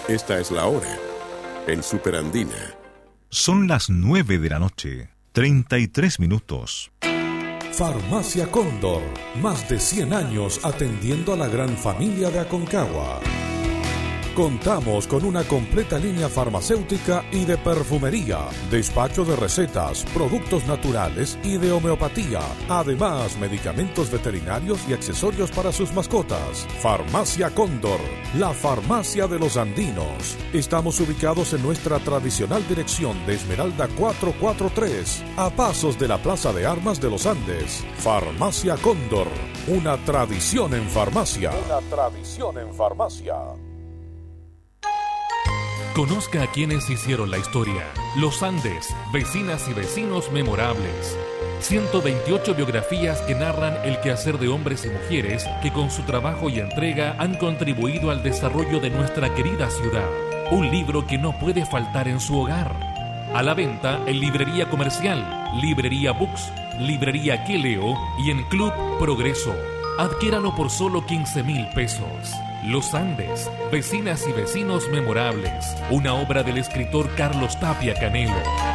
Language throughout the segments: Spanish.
Esta es la hora en Superandina. Son las 9 de la noche, 33 minutos. Farmacia Cóndor, más de 100 años atendiendo a la gran familia de Aconcagua. Contamos con una completa línea farmacéutica y de perfumería, despacho de recetas, productos naturales y de homeopatía. Además, medicamentos veterinarios y accesorios para sus mascotas. Farmacia Cóndor, la farmacia de los andinos. Estamos ubicados en nuestra tradicional dirección de Esmeralda 443, a pasos de la Plaza de Armas de los Andes. Farmacia Cóndor, una tradición en farmacia. Una tradición en farmacia. Conozca a quienes hicieron la historia. Los Andes, vecinas y vecinos memorables. 128 biografías que narran el quehacer de hombres y mujeres que con su trabajo y entrega han contribuido al desarrollo de nuestra querida ciudad. Un libro que no puede faltar en su hogar. A la venta en Librería Comercial, Librería Books, Librería Queleo y en Club Progreso. Adquiéralo por solo 15,000 pesos. Los Andes, vecinas y vecinos memorables. Una obra del escritor Carlos Tapia Canelo.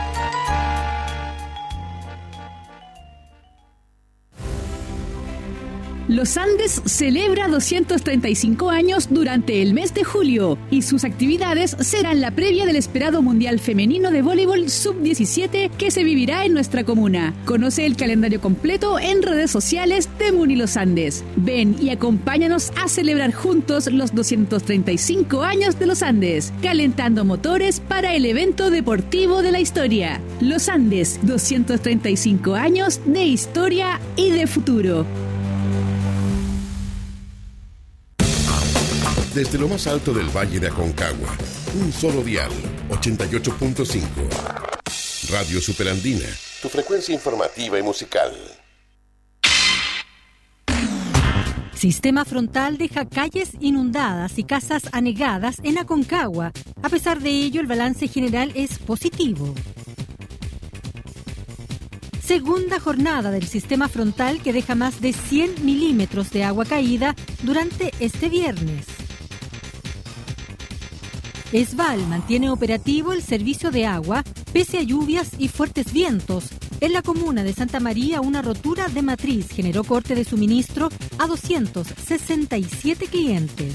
Los Andes celebra 235 años durante el mes de julio y sus actividades serán la previa del esperado Mundial Femenino de Voleibol Sub-17 que se vivirá en nuestra comuna. Conoce el calendario completo en redes sociales de Muni Los Andes. Ven y acompáñanos a celebrar juntos los 235 años de Los Andes, calentando motores para el evento deportivo de la historia. Los Andes, 235 años de historia y de futuro. Desde lo más alto del Valle de Aconcagua, un solo dial, 88.5. Radio Superandina, tu frecuencia informativa y musical. Sistema frontal deja calles inundadas y casas anegadas en Aconcagua. A pesar de ello, el balance general es positivo. Segunda jornada del sistema frontal que deja más de 100 milímetros de agua caída durante este viernes. Esval mantiene operativo el servicio de agua pese a lluvias y fuertes vientos. En la comuna de Santa María, una rotura de matriz generó corte de suministro a 267 clientes.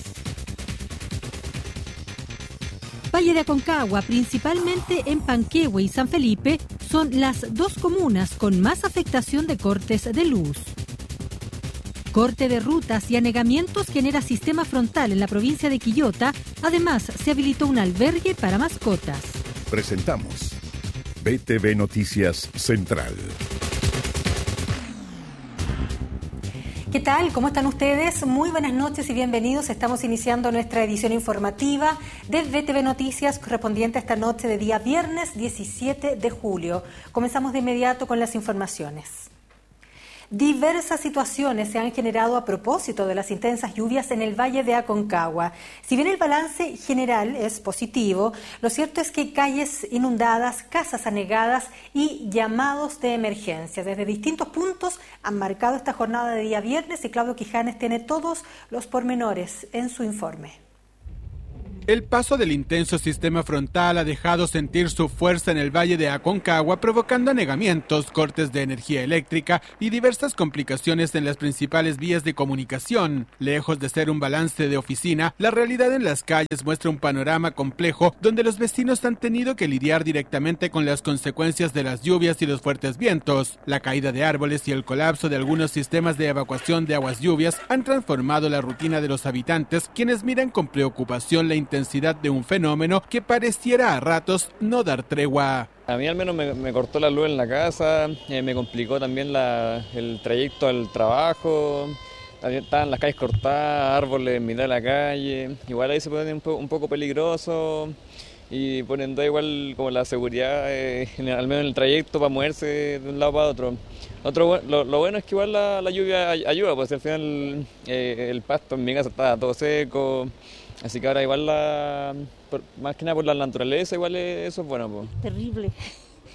Valle de Aconcagua, principalmente en Panquehue y San Felipe, son las dos comunas con más afectación de cortes de luz. Corte de rutas y anegamientos genera sistema frontal en la provincia de Quillota. Además, se habilitó un albergue para mascotas. Presentamos BTV Noticias Central. ¿Qué tal? ¿Cómo están ustedes? Muy buenas noches y bienvenidos. Estamos iniciando nuestra edición informativa de BTV Noticias correspondiente a esta noche de día viernes 17 de julio. Comenzamos de inmediato con las informaciones. Diversas situaciones se han generado a propósito de las intensas lluvias en el Valle de Aconcagua. Si bien el balance general es positivo, lo cierto es que calles inundadas, casas anegadas y llamados de emergencia desde distintos puntos han marcado esta jornada de día viernes y Claudio Quijanes tiene todos los pormenores en su informe. El paso del intenso sistema frontal ha dejado sentir su fuerza en el Valle de Aconcagua, provocando anegamientos, cortes de energía eléctrica y diversas complicaciones en las principales vías de comunicación. Lejos de ser un balance de oficina, la realidad en las calles muestra un panorama complejo donde los vecinos han tenido que lidiar directamente con las consecuencias de las lluvias y los fuertes vientos. La caída de árboles y el colapso de algunos sistemas de evacuación de aguas lluvias han transformado la rutina de los habitantes, quienes miran con preocupación la intensidad de un fenómeno que pareciera a ratos no dar tregua. A mí al menos me cortó la luz en la casa, me complicó también el trayecto al trabajo, estaban las calles cortadas, árboles en mitad de la calle, igual ahí se pone un poco peligroso y poniendo igual como la seguridad, al menos en el trayecto para moverse de un lado para otro. Lo bueno es que igual la lluvia ayuda, pues al final el pasto en mi casa estaba todo seco. Así que ahora igual, más que nada por la naturaleza, igual eso es bueno. Po. Terrible,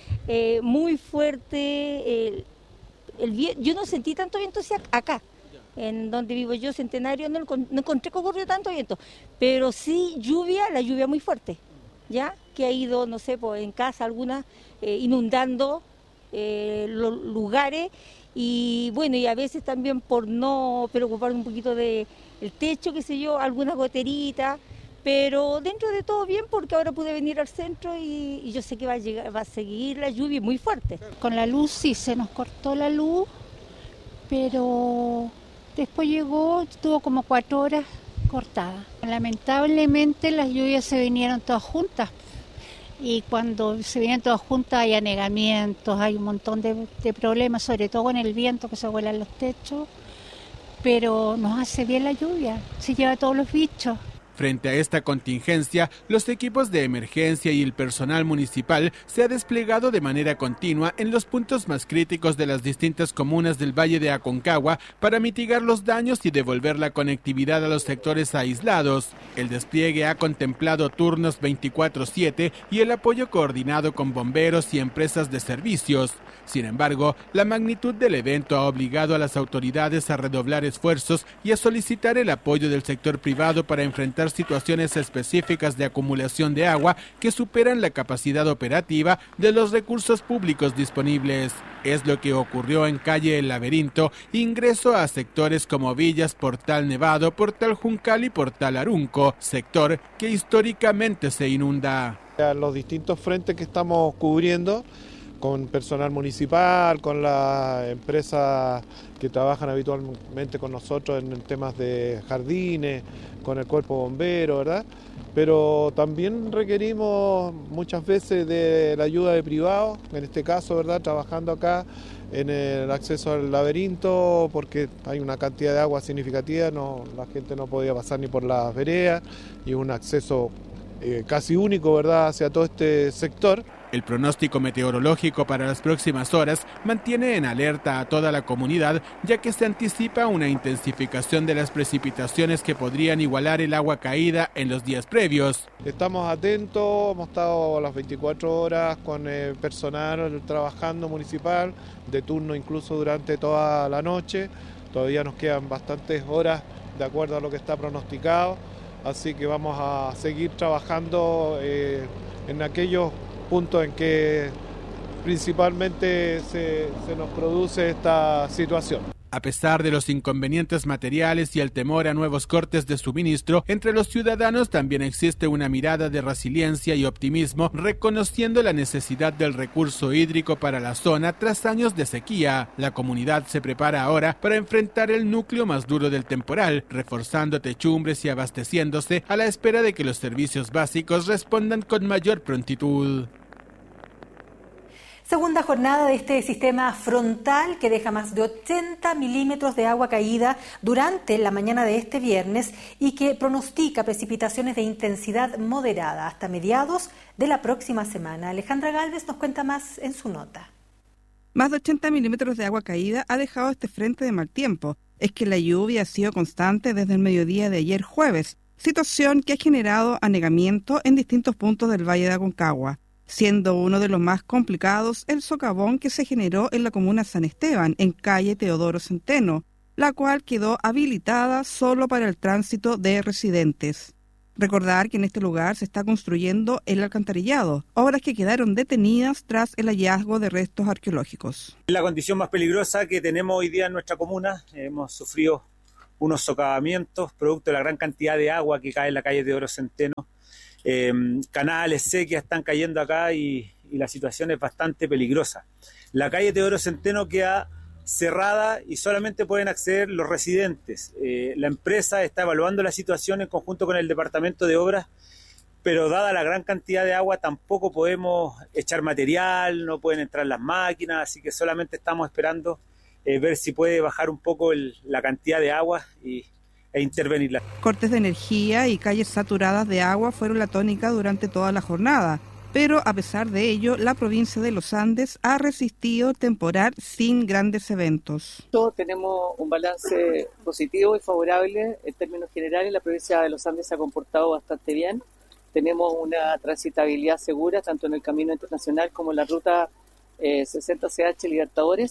muy fuerte, yo no sentí tanto viento acá, en donde vivo yo, Centenario, no encontré que ocurrió tanto viento, pero sí la lluvia muy fuerte, ya que ha ido, no sé, pues, en casa algunas inundando los lugares, y bueno, y a veces también por no preocuparme un poquito del techo, qué sé yo, alguna goterita, pero dentro de todo bien, porque ahora pude venir al centro y yo sé que va a seguir la lluvia muy fuerte. Con la luz sí, se nos cortó la luz, pero después estuvo como 4 horas cortada. Lamentablemente las lluvias se vinieron todas juntas, y cuando se vienen todas juntas hay anegamientos, hay un montón de problemas, sobre todo con el viento que se vuelan los techos, pero nos hace bien la lluvia, se lleva todos los bichos. Frente a esta contingencia, los equipos de emergencia y el personal municipal se ha desplegado de manera continua en los puntos más críticos de las distintas comunas del Valle de Aconcagua para mitigar los daños y devolver la conectividad a los sectores aislados. El despliegue ha contemplado turnos 24/7 y el apoyo coordinado con bomberos y empresas de servicios. Sin embargo, la magnitud del evento ha obligado a las autoridades a redoblar esfuerzos y a solicitar el apoyo del sector privado para enfrentar situaciones específicas de acumulación de agua que superan la capacidad operativa de los recursos públicos disponibles. Es lo que ocurrió en calle El Laberinto, ingreso a sectores como Villas, Portal Nevado, Portal Juncal y Portal Arunco, sector que históricamente se inunda. Los distintos frentes que estamos cubriendo, con personal municipal, con las empresas que trabajan habitualmente con nosotros en temas de jardines, con el cuerpo bombero, ¿verdad? Pero también requerimos muchas veces de la ayuda de privados, en este caso, ¿verdad? Trabajando acá en el acceso al laberinto, porque hay una cantidad de agua significativa, la gente no podía pasar ni por las veredas, y un acceso casi único, ¿verdad?, hacia todo este sector. El pronóstico meteorológico para las próximas horas mantiene en alerta a toda la comunidad, ya que se anticipa una intensificación de las precipitaciones que podrían igualar el agua caída en los días previos. Estamos atentos, hemos estado las 24 horas con el personal trabajando municipal, de turno incluso durante toda la noche. Todavía nos quedan bastantes horas de acuerdo a lo que está pronosticado, así que vamos a seguir trabajando en aquellos puntos en que principalmente se nos produce esta situación. A pesar de los inconvenientes materiales y el temor a nuevos cortes de suministro, entre los ciudadanos también existe una mirada de resiliencia y optimismo, reconociendo la necesidad del recurso hídrico para la zona tras años de sequía. La comunidad se prepara ahora para enfrentar el núcleo más duro del temporal, reforzando techumbres y abasteciéndose a la espera de que los servicios básicos respondan con mayor prontitud. Segunda jornada de este sistema frontal que deja más de 80 milímetros de agua caída durante la mañana de este viernes y que pronostica precipitaciones de intensidad moderada hasta mediados de la próxima semana. Alejandra Gálvez nos cuenta más en su nota. Más de 80 milímetros de agua caída ha dejado este frente de mal tiempo. Es que la lluvia ha sido constante desde el mediodía de ayer jueves, situación que ha generado anegamiento en distintos puntos del Valle de Aconcagua, siendo uno de los más complicados el socavón que se generó en la comuna San Esteban, en calle Teodoro Centeno, la cual quedó habilitada solo para el tránsito de residentes. Recordar que en este lugar se está construyendo el alcantarillado, obras que quedaron detenidas tras el hallazgo de restos arqueológicos. Es la condición más peligrosa que tenemos hoy día en nuestra comuna. Hemos sufrido unos socavamientos producto de la gran cantidad de agua que cae en la calle Teodoro Centeno. Canales, sequías están cayendo acá y la situación es bastante peligrosa. La calle Teodoro Centeno queda cerrada y solamente pueden acceder los residentes. La empresa está evaluando la situación en conjunto con el departamento de obras, pero dada la gran cantidad de agua tampoco podemos echar material, no pueden entrar las máquinas, así que solamente estamos esperando ver si puede bajar un poco la cantidad de agua e intervenirla. Cortes de energía y calles saturadas de agua fueron la tónica durante toda la jornada, pero a pesar de ello, la provincia de Los Andes ha resistido temporal sin grandes eventos. Tenemos un balance positivo y favorable en términos generales. La provincia de Los Andes se ha comportado bastante bien. Tenemos una transitabilidad segura tanto en el camino internacional como en la ruta 60 CH Libertadores.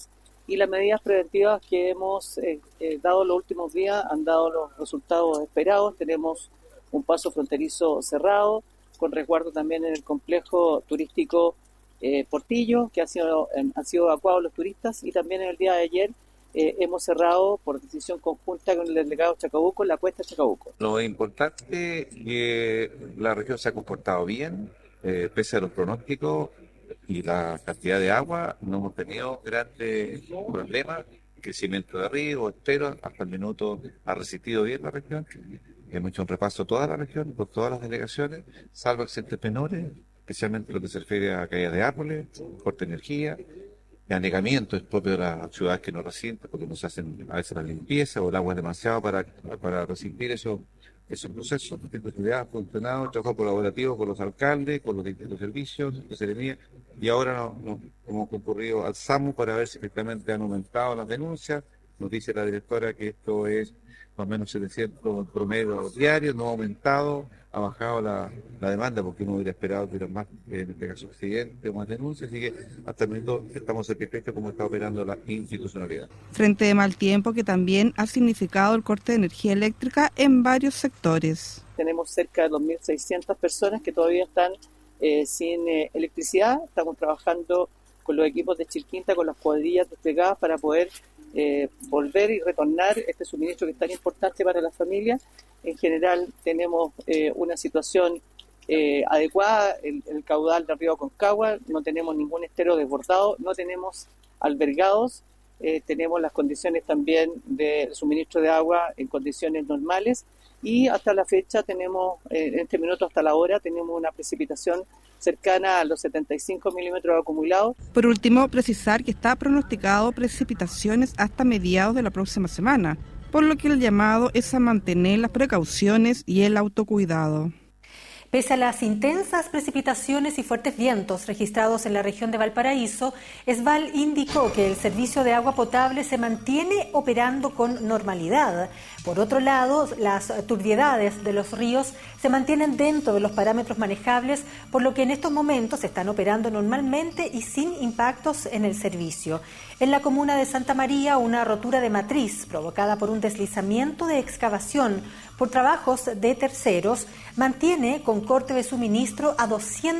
y las medidas preventivas que hemos dado los últimos días han dado los resultados esperados. Tenemos un paso fronterizo cerrado, con resguardo también en el complejo turístico Portillo, que han sido evacuados los turistas, y también en el día de ayer hemos cerrado por decisión conjunta con el delegado Chacabuco la cuesta Chacabuco. Lo importante es que la región se ha comportado bien, pese a los pronósticos y la cantidad de agua. No hemos tenido grandes problemas. Crecimiento de ríos, esteros, hasta el minuto ha resistido bien la región. Hemos hecho un repaso a toda la región, por todas las delegaciones, salvo accidentes menores, especialmente lo que se refiere a caídas de árboles, corte de energía, anegamiento es propio de las ciudades que no resienten, porque no se hacen a veces la limpieza o el agua es demasiado para resistir esos procesos. La ciudad ha funcionado, trabajado colaborativo con los alcaldes, con los distintos servicios, de Seremía, y ahora nos hemos concurrido al SAMU para ver si efectivamente han aumentado las denuncias. Nos dice la directora que esto es más o menos 700 promedio diarios, no ha aumentado, ha bajado la demanda, porque uno hubiera esperado que hubiera más, en este caso, accidentes o más denuncias, así que hasta el momento estamos satisfechos cómo está operando la institucionalidad. Frente de mal tiempo que también ha significado el corte de energía eléctrica en varios sectores. Tenemos cerca de 2.600 personas que todavía están sin electricidad. Estamos trabajando con los equipos de Chilquinta, con las cuadrillas desplegadas para poder volver y retornar este suministro que es tan importante para las familias. En general tenemos una situación adecuada, el caudal del río Aconcagua, no tenemos ningún estero desbordado, no tenemos albergados, tenemos las condiciones también del suministro de agua en condiciones normales, y hasta la fecha tenemos, en este minuto hasta la hora, tenemos una precipitación cercana a los 75 milímetros acumulados. Por último, precisar que está pronosticado precipitaciones hasta mediados de la próxima semana, por lo que el llamado es a mantener las precauciones y el autocuidado. Pese a las intensas precipitaciones y fuertes vientos registrados en la región de Valparaíso, ESVAL indicó que el servicio de agua potable se mantiene operando con normalidad. Por otro lado, las turbiedades de los ríos se mantienen dentro de los parámetros manejables, por lo que en estos momentos están operando normalmente y sin impactos en el servicio. En la comuna de Santa María, una rotura de matriz provocada por un deslizamiento de excavación por trabajos de terceros mantiene con corte de suministro a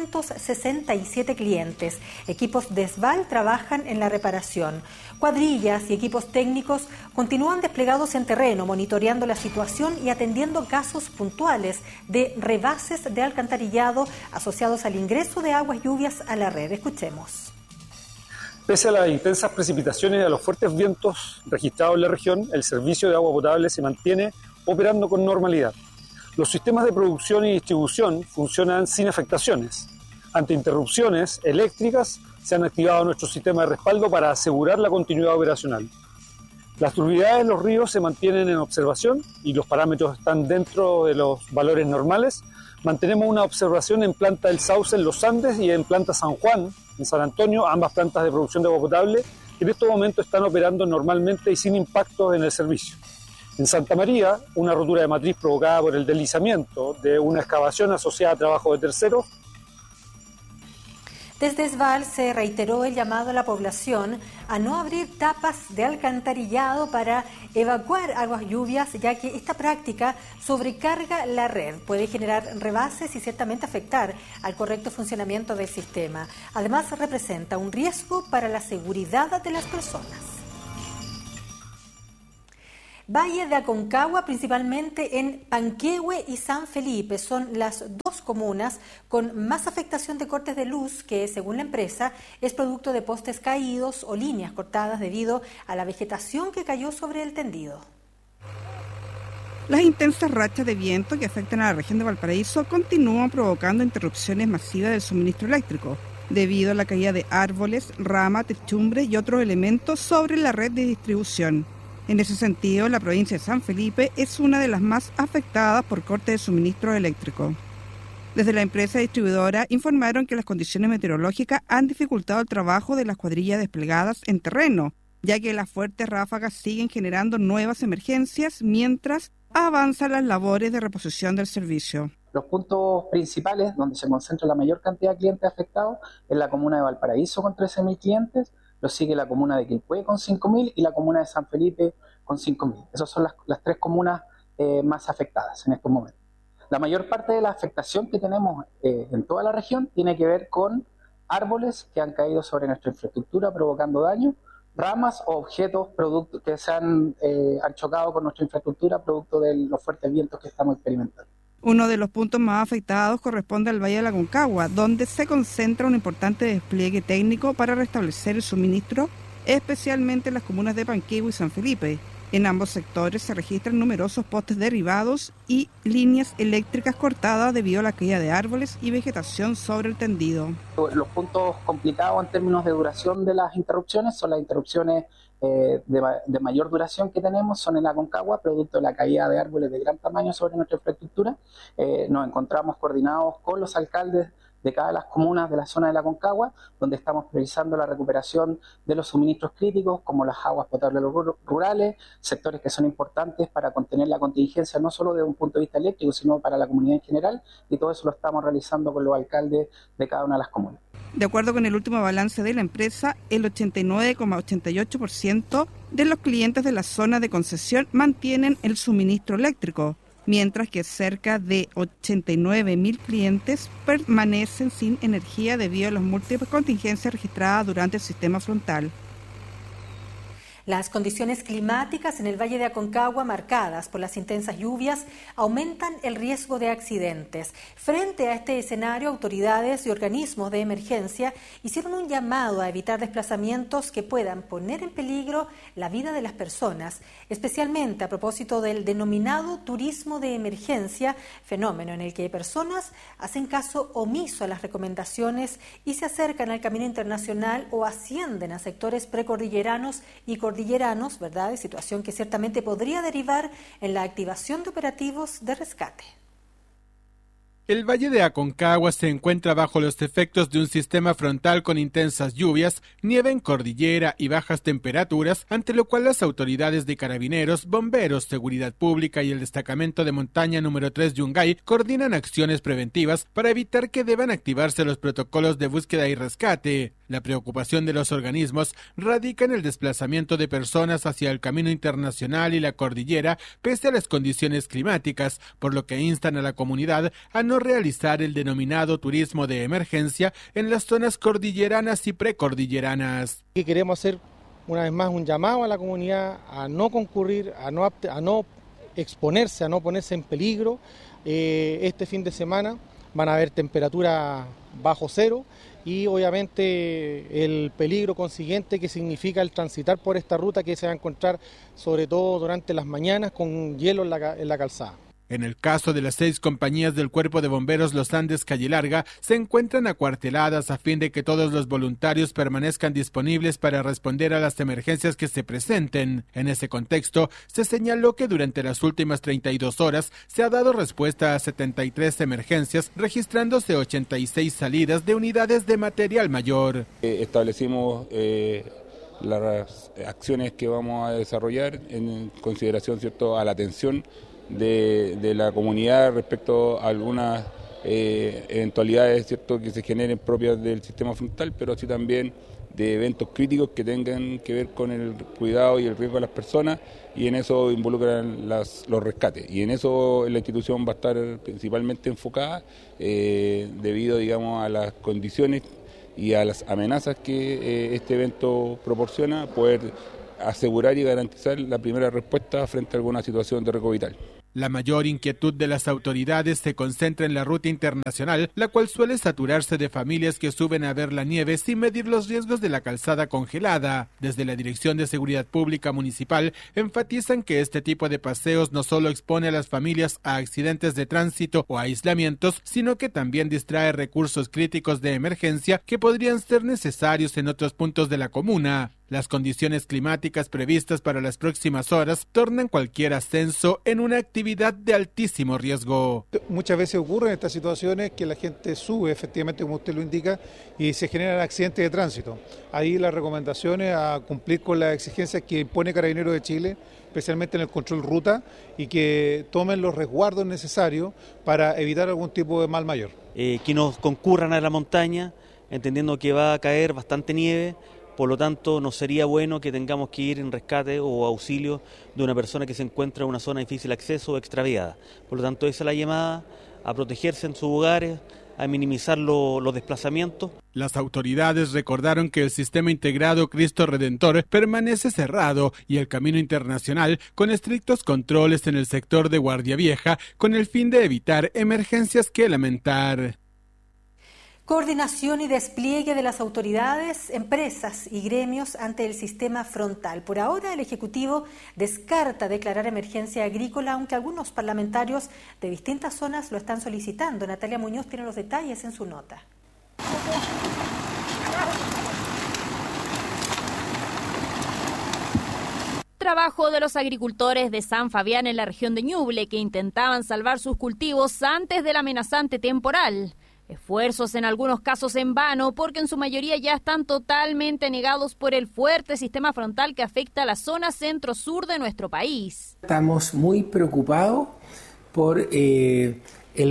267 clientes. Equipos de ESVAL trabajan en la reparación. Cuadrillas y equipos técnicos continúan desplegados en terreno, monitoreando la situación y atendiendo casos puntuales de rebases de alcantarillado asociados al ingreso de aguas lluvias a la red. Escuchemos. Pese a las intensas precipitaciones y a los fuertes vientos registrados en la región, el servicio de agua potable se mantiene operando con normalidad. Los sistemas de producción y distribución funcionan sin afectaciones. Ante interrupciones eléctricas, se han activado nuestros sistemas de respaldo para asegurar la continuidad operacional. Las turbidez en los ríos se mantienen en observación y los parámetros están dentro de los valores normales. Mantenemos una observación en planta del Sauce en los Andes y en planta San Juan, en San Antonio, ambas plantas de producción de agua potable, que en estos momentos están operando normalmente y sin impactos en el servicio. En Santa María, una rotura de matriz provocada por el deslizamiento de una excavación asociada a trabajo de terceros. Desde ESVAL se reiteró el llamado a la población a no abrir tapas de alcantarillado para evacuar aguas lluvias, ya que esta práctica sobrecarga la red, puede generar rebases y ciertamente afectar al correcto funcionamiento del sistema. Además, representa un riesgo para la seguridad de las personas. Valle de Aconcagua, principalmente en Panquehue y San Felipe, son las dos comunas con más afectación de cortes de luz que, según la empresa, es producto de postes caídos o líneas cortadas debido a la vegetación que cayó sobre el tendido. Las intensas rachas de viento que afectan a la región de Valparaíso continúan provocando interrupciones masivas del suministro eléctrico, debido a la caída de árboles, ramas, techumbres y otros elementos sobre la red de distribución. En ese sentido, la provincia de San Felipe es una de las más afectadas por corte de suministro eléctrico. Desde la empresa distribuidora informaron que las condiciones meteorológicas han dificultado el trabajo de las cuadrillas desplegadas en terreno, ya que las fuertes ráfagas siguen generando nuevas emergencias mientras avanzan las labores de reposición del servicio. Los puntos principales donde se concentra la mayor cantidad de clientes afectados es la comuna de Valparaíso con 13.000 clientes, lo sigue la comuna de Quilpué con 5.000 y la comuna de San Felipe con 5.000. Esas son las tres comunas más afectadas en estos momentos. La mayor parte de la afectación que tenemos en toda la región tiene que ver con árboles que han caído sobre nuestra infraestructura provocando daño, ramas o objetos que se han chocado con nuestra infraestructura producto de los fuertes vientos que estamos experimentando. Uno de los puntos más afectados corresponde al Valle de la Aconcagua, donde se concentra un importante despliegue técnico para restablecer el suministro, especialmente en las comunas de Panquehue y San Felipe. En ambos sectores se registran numerosos postes derribados y líneas eléctricas cortadas debido a la caída de árboles y vegetación sobre el tendido. Los puntos complicados en términos de duración de las interrupciones son las interrupciones de mayor duración que tenemos, son en la Aconcagua, producto de la caída de árboles de gran tamaño sobre nuestra infraestructura. Nos encontramos coordinados con los alcaldes de cada de las comunas de la zona de la Aconcagua, donde estamos priorizando la recuperación de los suministros críticos, como las aguas potables rurales, sectores que son importantes para contener la contingencia, no solo desde un punto de vista eléctrico, sino para la comunidad en general, y todo eso lo estamos realizando con los alcaldes de cada una de las comunas. De acuerdo con el último balance de la empresa, el 89,88% de los clientes de la zona de concesión mantienen el suministro eléctrico, mientras que cerca de 89.000 clientes permanecen sin energía debido a las múltiples contingencias registradas durante el sistema frontal. Las condiciones climáticas en el Valle de Aconcagua, marcadas por las intensas lluvias, aumentan el riesgo de accidentes. Frente a este escenario, autoridades y organismos de emergencia hicieron un llamado a evitar desplazamientos que puedan poner en peligro la vida de las personas, especialmente a propósito del denominado turismo de emergencia, fenómeno en el que personas hacen caso omiso a las recomendaciones y se acercan al camino internacional o ascienden a sectores precordilleranos y cordilleranos, ¿verdad? Situación que ciertamente podría derivar en la activación de operativos de rescate. El Valle de Aconcagua se encuentra bajo los efectos de un sistema frontal con intensas lluvias, nieve en cordillera y bajas temperaturas, ante lo cual las autoridades de carabineros, bomberos, seguridad pública y el destacamento de montaña número 3 Yungay coordinan acciones preventivas para evitar que deban activarse los protocolos de búsqueda y rescate. La preocupación de los organismos radica en el desplazamiento de personas hacia el camino internacional y la cordillera pese a las condiciones climáticas, por lo que instan a la comunidad a no realizar el denominado turismo de emergencia en las zonas cordilleranas y precordilleranas. Y queremos hacer una vez más un llamado a la comunidad a no concurrir, a no exponerse, a no ponerse en peligro. Este fin de semana van a haber temperaturas bajo cero y obviamente el peligro consiguiente que significa el transitar por esta ruta que se va a encontrar sobre todo durante las mañanas con hielo en la calzada. En el caso de las 6 compañías del Cuerpo de Bomberos Los Andes Calle Larga, se encuentran acuarteladas a fin de que todos los voluntarios permanezcan disponibles para responder a las emergencias que se presenten. En ese contexto, se señaló que durante las últimas 32 horas se ha dado respuesta a 73 emergencias, registrándose 86 salidas de unidades de material mayor. Establecimos las acciones que vamos a desarrollar en consideración, ¿cierto?, a la atención de la comunidad respecto a algunas eventualidades, ¿cierto?, que se generen propias del sistema frontal, pero así también de eventos críticos que tengan que ver con el cuidado y el riesgo de las personas, y en eso involucran los rescates, y en eso la institución va a estar principalmente enfocada debido, digamos, a las condiciones y a las amenazas que este evento proporciona, poder asegurar y garantizar la primera respuesta frente a alguna situación de riesgo vital. La mayor inquietud de las autoridades se concentra en la ruta internacional, la cual suele saturarse de familias que suben a ver la nieve sin medir los riesgos de la calzada congelada. Desde la Dirección de Seguridad Pública Municipal enfatizan que este tipo de paseos no solo expone a las familias a accidentes de tránsito o aislamientos, sino que también distrae recursos críticos de emergencia que podrían ser necesarios en otros puntos de la comuna. Las condiciones climáticas previstas para las próximas horas tornan cualquier ascenso en una actividad de altísimo riesgo. Muchas veces ocurren estas situaciones que la gente sube, efectivamente, como usted lo indica, y se generan accidentes de tránsito. Ahí las recomendaciones a cumplir con las exigencias que impone Carabineros de Chile, especialmente en el control ruta, y que tomen los resguardos necesarios para evitar algún tipo de mal mayor. Que nos concurran a la montaña, entendiendo que va a caer bastante nieve, Por lo tanto, no sería bueno que tengamos que ir en rescate o auxilio de una persona que se encuentra en una zona de difícil acceso o extraviada. Por lo tanto, esa es la llamada a protegerse en sus hogares, a minimizar los desplazamientos. Las autoridades recordaron que el sistema integrado Cristo Redentor permanece cerrado y el camino internacional con estrictos controles en el sector de Guardia Vieja con el fin de evitar emergencias que lamentar. Coordinación y despliegue de las autoridades, empresas y gremios ante el sistema frontal. Por ahora, el Ejecutivo descarta declarar emergencia agrícola, aunque algunos parlamentarios de distintas zonas lo están solicitando. Natalia Muñoz tiene los detalles en su nota. Trabajo de los agricultores de San Fabián en la región de Ñuble, que intentaban salvar sus cultivos antes del amenazante temporal. Esfuerzos en algunos casos en vano, porque en su mayoría ya están totalmente negados por el fuerte sistema frontal que afecta a la zona centro-sur de nuestro país. Estamos muy preocupados por el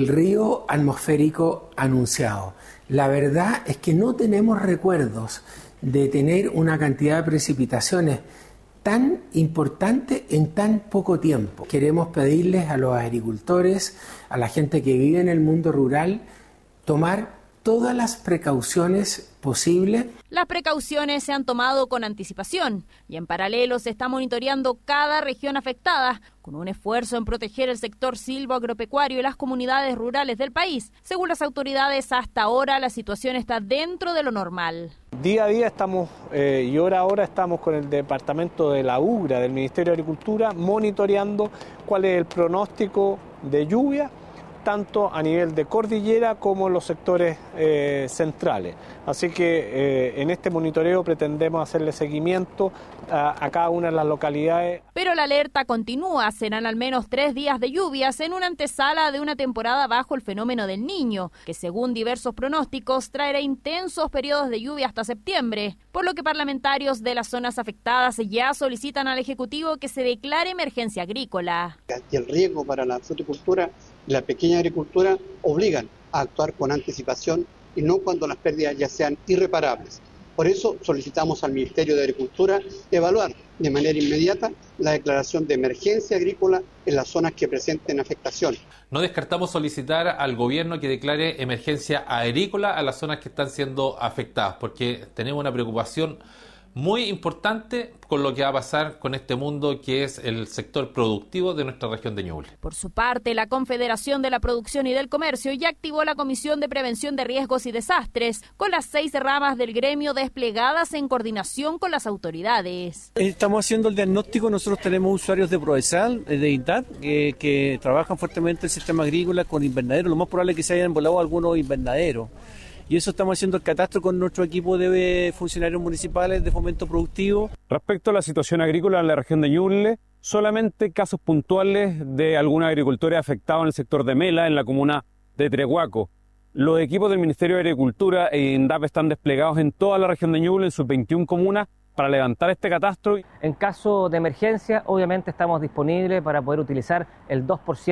río atmosférico anunciado. La verdad es que no tenemos recuerdos de tener una cantidad de precipitaciones tan importante en tan poco tiempo. Queremos pedirles a los agricultores, a la gente que vive en el mundo rural, tomar todas las precauciones posibles. Las precauciones se han tomado con anticipación y en paralelo se está monitoreando cada región afectada con un esfuerzo en proteger el sector silvoagropecuario y las comunidades rurales del país. Según las autoridades, hasta ahora la situación está dentro de lo normal. Día a día estamos y hora a hora estamos con el departamento de la UGRA del Ministerio de Agricultura monitoreando cuál es el pronóstico de lluvia, tanto a nivel de cordillera como en los sectores centrales. Así que en este monitoreo pretendemos hacerle seguimiento a cada una de las localidades. Pero la alerta continúa, serán al menos 3 días de lluvias en una antesala de una temporada bajo el fenómeno del Niño, que según diversos pronósticos traerá intensos periodos de lluvia hasta septiembre, por lo que parlamentarios de las zonas afectadas ya solicitan al Ejecutivo que se declare emergencia agrícola. Y el riesgo para la fruticultura y la pequeña agricultura obligan a actuar con anticipación y no cuando las pérdidas ya sean irreparables. Por eso solicitamos al Ministerio de Agricultura evaluar de manera inmediata la declaración de emergencia agrícola en las zonas que presenten afectación. No descartamos solicitar al gobierno que declare emergencia agrícola a las zonas que están siendo afectadas, porque tenemos una preocupación muy importante con lo que va a pasar con este mundo que es el sector productivo de nuestra región de Ñuble. Por su parte, la Confederación de la Producción y del Comercio ya activó la Comisión de Prevención de Riesgos y Desastres, con las 6 ramas del gremio desplegadas en coordinación con las autoridades. Estamos haciendo el diagnóstico, nosotros tenemos usuarios de Prodesal, de INTAT, que trabajan fuertemente el sistema agrícola con invernaderos. Lo más probable es que se hayan volado algunos invernaderos. Y eso estamos haciendo el catastro con nuestro equipo de funcionarios municipales de fomento productivo. Respecto a la situación agrícola en la región de Ñuble, solamente casos puntuales de algunos agricultores afectados en el sector de Mela, en la comuna de Trehuaco. Los equipos del Ministerio de Agricultura e INDAP están desplegados en toda la región de Ñuble, en sus 21 comunas, para levantar este catastro. En caso de emergencia, obviamente estamos disponibles para poder utilizar el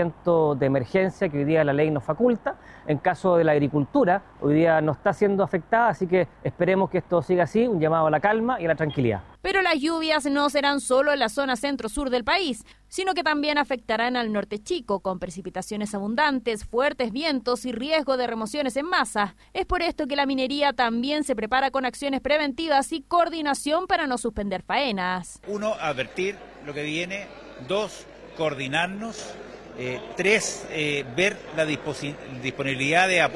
2% de emergencia que hoy día la ley nos faculta. En caso de la agricultura, hoy día no está siendo afectada, así que esperemos que esto siga así, un llamado a la calma y a la tranquilidad. Pero las lluvias no serán solo en la zona centro-sur del país, sino que también afectarán al norte chico, con precipitaciones abundantes, fuertes vientos y riesgo de remociones en masa. Es por esto que la minería también se prepara con acciones preventivas y coordinación para no suspender faenas. 1, advertir lo que viene. 2, coordinarnos. 3, ver la disponibilidad de apoyo